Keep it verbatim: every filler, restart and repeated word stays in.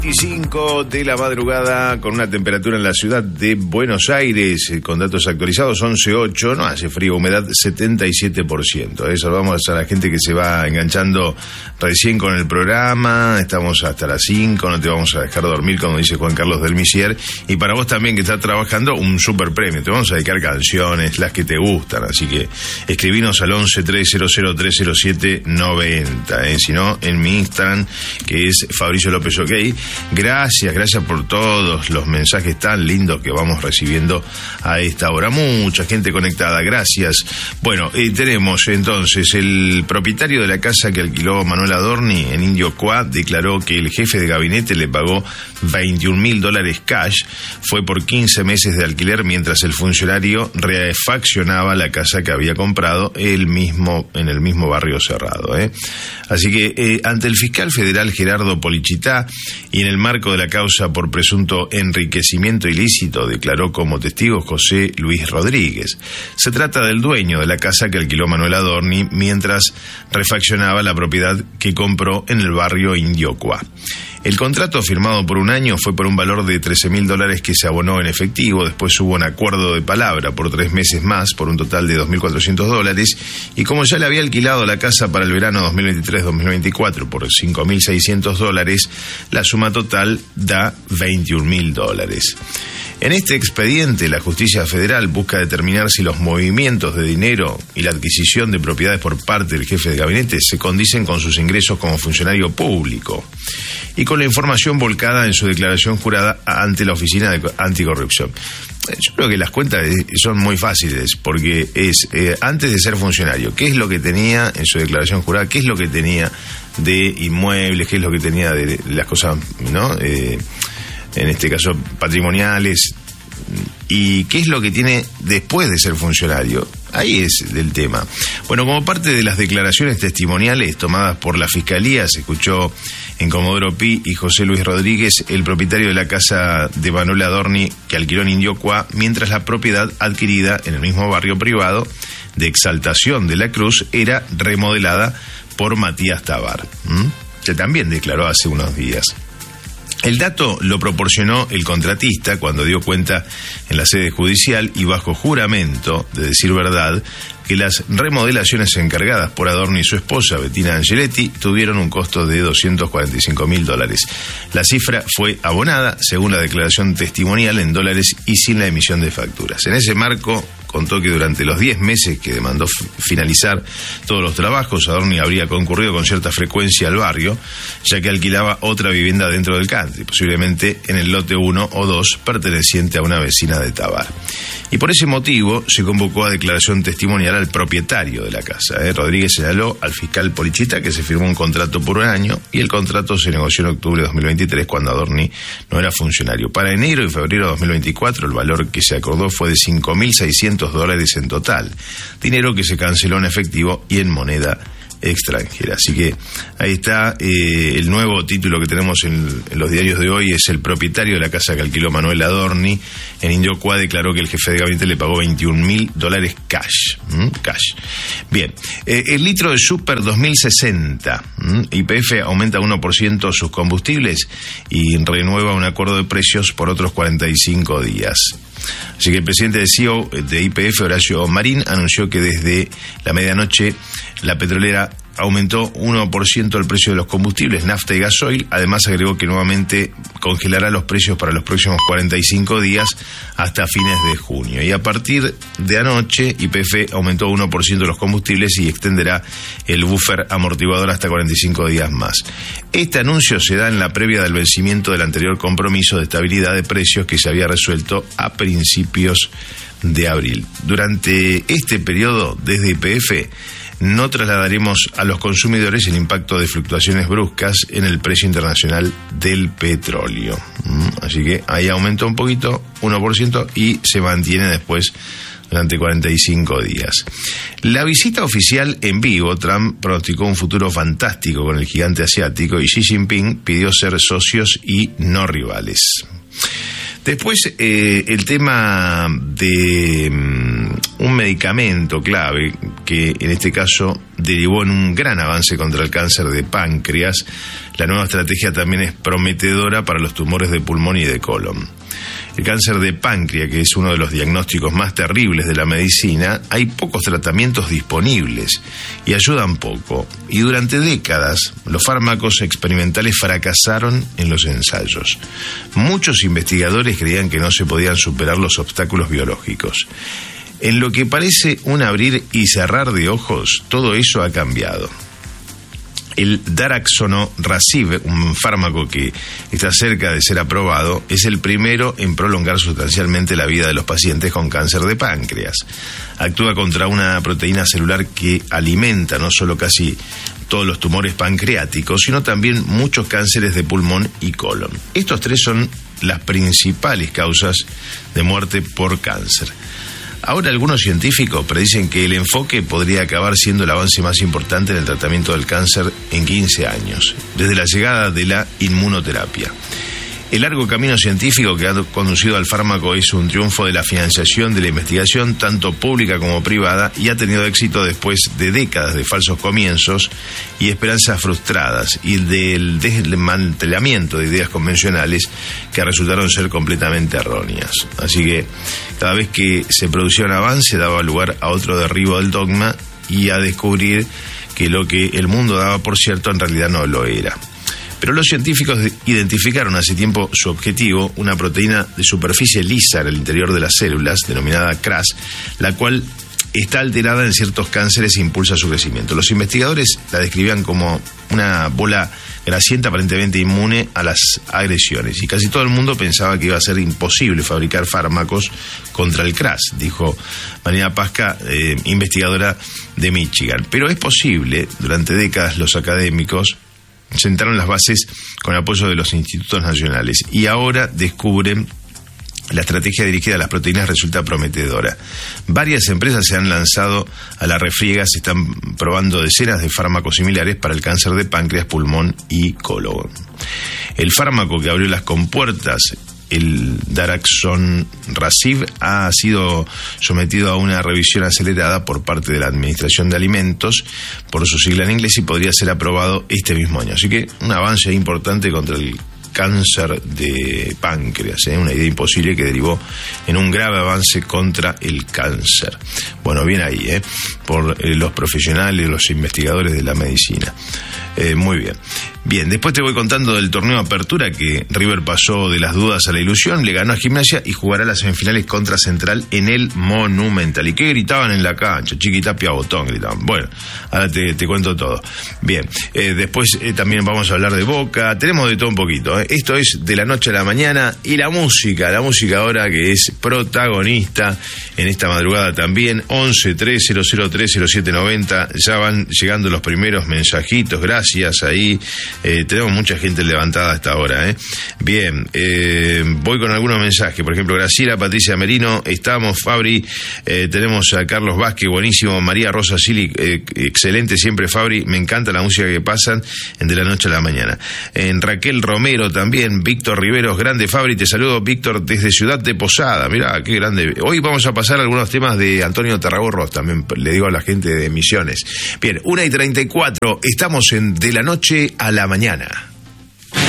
veinticinco de la madrugada, con una temperatura en la ciudad de Buenos Aires, con datos actualizados, once punto ocho, no hace frío, humedad setenta y siete por ciento. Eso vamos a la gente que se va enganchando recién con el programa. Estamos hasta las cinco, no te vamos a dejar dormir, como dice Juan Carlos del Misier. Y para vos también que estás trabajando, un super premio. Te vamos a dedicar canciones, las que te gustan. Así que escribinos al once, trescientos, trescientos siete, noventa. Eh. Si no, en mi Instagram, que es Fabricio López OK. Gracias, gracias por todos los mensajes tan lindos que vamos recibiendo a esta hora. Mucha gente conectada, gracias. Bueno, eh, tenemos entonces el propietario de la casa que alquiló Manuel Adorni en Indio Cuá declaró que el jefe de gabinete le pagó veintiún mil dólares cash. Fue por quince meses de alquiler mientras el funcionario refaccionaba la casa que había comprado él mismo en el mismo barrio cerrado. ¿eh? Así que eh, ante el fiscal federal Gerardo Polichitá y en el marco de la causa por presunto enriquecimiento ilícito, declaró como testigo José Luis Rodríguez. Se trata del dueño de la casa que alquiló Manuel Adorni mientras refaccionaba la propiedad que compró en el barrio Indio Cuá. El contrato firmado por un año fue por un valor de trece mil dólares que se abonó en efectivo. Después hubo un acuerdo de palabra por tres meses más por un total de dos mil cuatrocientos dólares. Y como ya le había alquilado la casa para el verano dos mil veintitrés dos mil veinticuatro por cinco mil seiscientos dólares, la suma total da veintiún mil dólares. En este expediente, la Justicia Federal busca determinar si los movimientos de dinero y la adquisición de propiedades por parte del jefe de gabinete se condicen con sus ingresos como funcionario público y con la información volcada en su declaración jurada ante la Oficina de Anticorrupción. Yo creo que las cuentas son muy fáciles, porque es, eh, antes de ser funcionario, ¿qué es lo que tenía en su declaración jurada? ¿Qué es lo que tenía de inmuebles? ¿Qué es lo que tenía de, de las cosas, ¿no? Eh, en este caso patrimoniales, y qué es lo que tiene después de ser funcionario. Ahí es el tema. Bueno, como parte de las declaraciones testimoniales tomadas por la Fiscalía, se escuchó en Comodoro Pi y José Luis Rodríguez, el propietario de la casa de Manuel Adorni que alquiló en Indio Cuá, mientras la propiedad adquirida en el mismo barrio privado de Exaltación de la Cruz era remodelada por Matías Tabar, ¿Mm? que también declaró hace unos días. El dato lo proporcionó el contratista cuando dio cuenta en la sede judicial y bajo juramento de decir verdad que las remodelaciones encargadas por Adorni y su esposa Bettina Angeletti tuvieron un costo de doscientos cuarenta y cinco mil dólares. La cifra fue abonada, según la declaración testimonial, en dólares y sin la emisión de facturas. En ese marco, contó que durante los diez meses que demandó f- finalizar todos los trabajos, Adorni habría concurrido con cierta frecuencia al barrio, ya que alquilaba otra vivienda dentro del country, posiblemente en el lote uno o dos, perteneciente a una vecina de Tabar. Y por ese motivo se convocó a declaración testimonial al propietario de la casa. ¿eh? Rodríguez señaló al fiscal Polichitá que se firmó un contrato por un año y el contrato se negoció en octubre de dos mil veintitrés, cuando Adorni no era funcionario. Para enero y febrero de dos mil veinticuatro, el valor que se acordó fue de cinco mil seiscientos dólares en total, dinero que se canceló en efectivo y en moneda extranjera. Así que ahí está eh, el nuevo título que tenemos en, en los diarios de hoy. Es el propietario de la casa que alquiló Manuel Adorni en Indio Cuá declaró que el jefe de gabinete le pagó veintiún mil dólares cash. ¿Mm? Cash. Bien, eh, el litro de Super dos mil sesenta. ¿Mm? Y P F aumenta uno por ciento sus combustibles y renueva un acuerdo de precios por otros cuarenta y cinco días. Así que el presidente de C E O de Y P F, Horacio Marín, anunció que desde la medianoche la petrolera aumentó uno por ciento el precio de los combustibles, nafta y gasoil. Además agregó que nuevamente congelará los precios para los próximos cuarenta y cinco días hasta fines de junio. Y a partir de anoche, Y P F aumentó uno por ciento los combustibles y extenderá el buffer amortiguador hasta cuarenta y cinco días más. Este anuncio se da en la previa del vencimiento del anterior compromiso de estabilidad de precios que se había resuelto a principios de abril. Durante este periodo, desde Y P F, no trasladaremos a los consumidores el impacto de fluctuaciones bruscas en el precio internacional del petróleo. Así que ahí aumenta un poquito, uno por ciento, y se mantiene después durante cuarenta y cinco días. La visita oficial en vivo, Trump pronosticó un futuro fantástico con el gigante asiático y Xi Jinping pidió ser socios y no rivales. Después, eh, el tema de um, un medicamento clave que en este caso derivó en un gran avance contra el cáncer de páncreas. La nueva estrategia también es prometedora para los tumores de pulmón y de colon. El cáncer de páncreas, que es uno de los diagnósticos más terribles de la medicina, hay pocos tratamientos disponibles y ayudan poco. Y durante décadas, los fármacos experimentales fracasaron en los ensayos. Muchos investigadores creían que no se podían superar los obstáculos biológicos. En lo que parece un abrir y cerrar de ojos, todo eso ha cambiado. El daraxonrasib, un fármaco que está cerca de ser aprobado, es el primero en prolongar sustancialmente la vida de los pacientes con cáncer de páncreas. Actúa contra una proteína celular que alimenta no solo casi todos los tumores pancreáticos, sino también muchos cánceres de pulmón y colon. Estos tres son las principales causas de muerte por cáncer. Ahora algunos científicos predicen que el enfoque podría acabar siendo el avance más importante en el tratamiento del cáncer en quince años, desde la llegada de la inmunoterapia. El largo camino científico que ha conducido al fármaco es un triunfo de la financiación de la investigación, tanto pública como privada, y ha tenido éxito después de décadas de falsos comienzos y esperanzas frustradas, y del desmantelamiento de ideas convencionales que resultaron ser completamente erróneas. Así que cada vez que se producía un avance daba lugar a otro derribo del dogma y a descubrir que lo que el mundo daba por cierto en realidad no lo era. Pero los científicos identificaron hace tiempo su objetivo, una proteína de superficie lisa en el interior de las células, denominada C R A S, la cual está alterada en ciertos cánceres e impulsa su crecimiento. Los investigadores la describían como una bola grasienta aparentemente inmune a las agresiones, y casi todo el mundo pensaba que iba a ser imposible fabricar fármacos contra el C R A S, dijo Marina Pasca, eh, investigadora de Michigan. Pero es posible. Durante décadas los académicos sentaron las bases con apoyo de los institutos nacionales y ahora descubren la estrategia dirigida a las proteínas resulta prometedora. Varias empresas se han lanzado a la refriega, se están probando decenas de fármacos similares para el cáncer de páncreas, pulmón y colon. El fármaco que abrió las compuertas, el daraxonrasib, ha sido sometido a una revisión acelerada por parte de la Administración de Alimentos, por su sigla en inglés, y podría ser aprobado este mismo año. Así que un avance importante contra el cáncer de páncreas, ¿eh? Una idea imposible que derivó en un grave avance contra el cáncer. Bueno, bien ahí, ¿eh? por eh, los profesionales, los investigadores de la medicina. Eh, muy bien. Bien, después te voy contando del torneo Apertura, que River pasó de las dudas a la ilusión, le ganó a Gimnasia y jugará las semifinales contra Central en el Monumental. ¿Y qué gritaban en la cancha? Chiquitapia Botón gritaban. Bueno, ahora te, te cuento todo. Bien, eh, después eh, también vamos a hablar de Boca, tenemos de todo un poquito, ¿eh? Esto es De la Noche a la Mañana, y la música, la música ahora que es protagonista en esta madrugada también. Once tres cero cero tres cero siete noventa, ya van llegando los primeros mensajitos, gracias ahí. Eh, tenemos mucha gente levantada a esta hora, ¿eh? Bien, eh, voy con algunos mensajes. Por ejemplo, Graciela Patricia Merino, estamos, Fabri, eh, tenemos a Carlos Vázquez, buenísimo, María Rosa Sili, eh, excelente siempre, Fabri, me encanta la música que pasan en De la Noche a la Mañana. En Raquel Romero también, Víctor Riveros, grande Fabri, te saludo, Víctor, desde Ciudad de Posada, mirá, qué grande. Hoy vamos a pasar algunos temas de Antonio Tarragorros, también le digo a la gente de Misiones. Bien, una y treinta y cuatro, estamos en De la Noche a la Mañana.